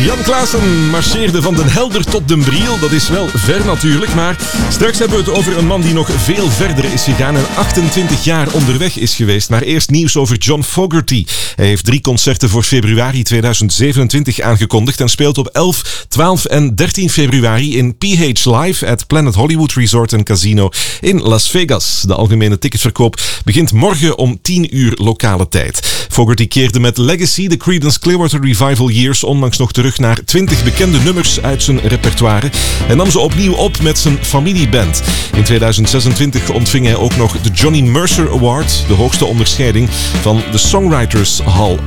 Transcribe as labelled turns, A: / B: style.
A: Jan Klaassen marcheerde van Den Helder tot Den Briel. Dat is wel ver natuurlijk, maar straks hebben we het over een man die nog veel verder is gegaan en 28 jaar onderweg is geweest. Maar eerst nieuws over John Fogerty. Hij heeft 3 concerten voor februari 2027 aangekondigd en speelt op 11, 12 en 13 februari in PH Live at Planet Hollywood Resort & Casino in Las Vegas. De algemene ticketverkoop begint morgen om 10 uur lokale tijd. Fogerty keerde met Legacy, de Creedence Clearwater Revival Years, onlangs nog terug naar 20 bekende nummers uit zijn repertoire en nam ze opnieuw op met zijn familieband. In 2026 ontving hij ook nog de Johnny Mercer Award, de hoogste onderscheiding van de Songwriters Hall